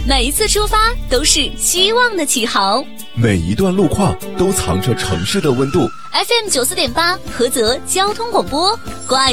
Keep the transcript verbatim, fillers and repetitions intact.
每一次出发都是希望的起航， 每一段路况都藏着城市的温度。 F M 九四点八，菏泽交通广播，怪